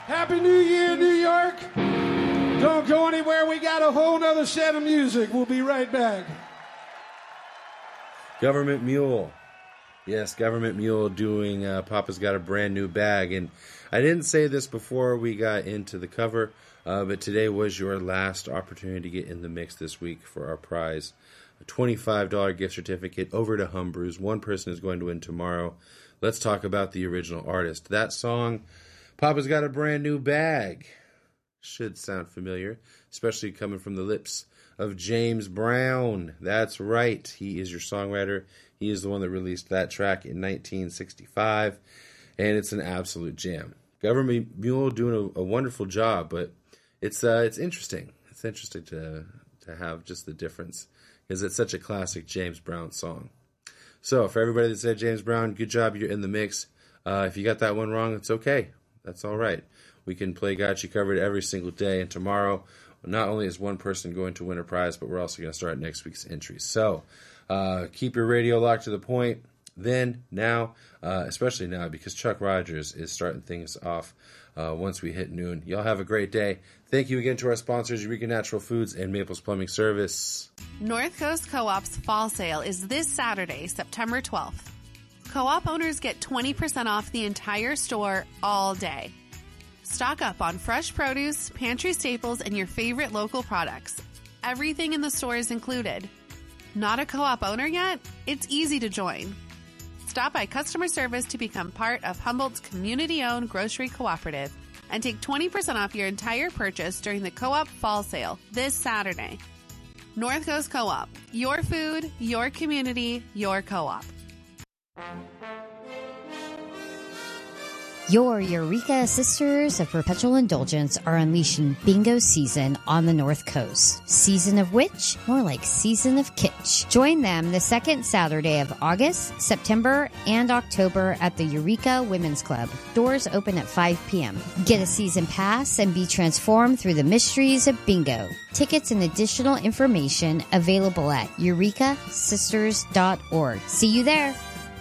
Happy New Year, New York. Don't go anywhere. We got a whole nother set of music. We'll be right back. Government Mule. Yes, Government Mule doing Papa's Got a Brand New Bag. And I didn't say this before we got into the cover, but today was your last opportunity to get in the mix this week for our prize. A $25 gift certificate over to Humbrew's. One person is going to win tomorrow. Let's talk about the original artist. That song, Papa's Got a Brand New Bag, should sound familiar, especially coming from the lips of James Brown. That's right. He is your songwriter. He is the one that released that track in 1965, and it's an absolute jam. Government Mule doing a wonderful job, but it's interesting. It's interesting to have just the difference, because it's such a classic James Brown song. So for everybody that said James Brown, good job, you're in the mix. If you got that one wrong, it's okay. That's all right. We can play Got You Covered every single day, and tomorrow, not only is one person going to win a prize, but we're also going to start next week's entries. So keep your radio locked to the point. Then, now, especially now, because Chuck Rogers is starting things off once we hit noon. Y'all have a great day. Thank you again to our sponsors, Eureka Natural Foods and Maples Plumbing Service. North Coast Co-op's fall sale is this Saturday, September 12th. Co-op owners get 20% off the entire store all day. Stock up on fresh produce, pantry staples, and your favorite local products. Everything in the store is included. Not a co-op owner yet? It's easy to join. Stop by customer service to become part of Humboldt's community-owned grocery cooperative and take 20% off your entire purchase during the co-op fall sale this Saturday. North Coast Co-op. Your food, your community, your co-op. Your Eureka Sisters of Perpetual Indulgence are unleashing bingo season on the North Coast. Season of Witch, more like season of kitsch. Join them the second Saturday of August, September, and October at the Eureka Women's Club. Doors open at 5 p.m. Get a season pass and be transformed through the mysteries of bingo. Tickets and additional information available at eurekasisters.org. See you there.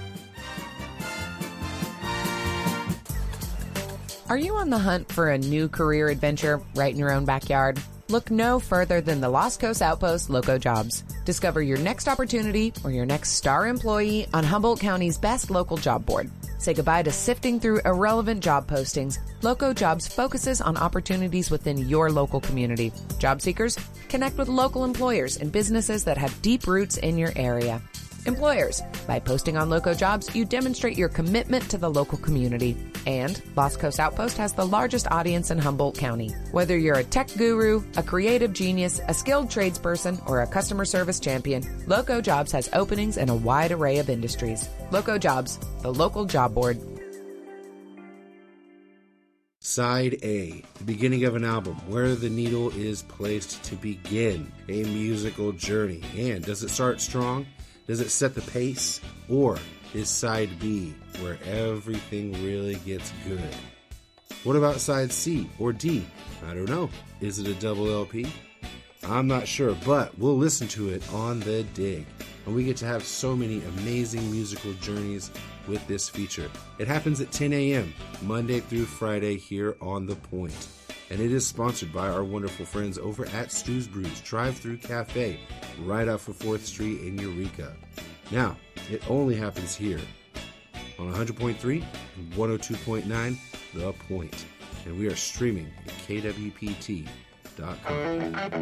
Are you on the hunt for a new career adventure right in your own backyard? Look no further than the Lost Coast Outpost Loco Jobs. Discover your next opportunity or your next star employee on Humboldt County's best local job board. Say goodbye to sifting through irrelevant job postings. Loco Jobs focuses on opportunities within your local community. Job seekers, connect with local employers and businesses that have deep roots in your area. Employers, by posting on Loco Jobs, you demonstrate your commitment to the local community. And Lost Coast Outpost has the largest audience in Humboldt County. Whether you're a tech guru, a creative genius, a skilled tradesperson, or a customer service champion, Loco Jobs has openings in a wide array of industries. Loco Jobs, the local job board. Side A, the beginning of an album, where the needle is placed to begin a musical journey. And does it start strong? Does it set the pace? Or is side B where everything really gets good? What about side C or D? I don't know. Is it a double LP? I'm not sure, but we'll listen to it on the dig. And we get to have so many amazing musical journeys with this feature. It happens at 10 a.m. Monday through Friday here on The Point. And it is sponsored by our wonderful friends over at Stu's Brews Drive-Thru Cafe, right off of 4th Street in Eureka. Now, it only happens here on 100.3 and 102.9 The Point. And we are streaming at kwpt.com.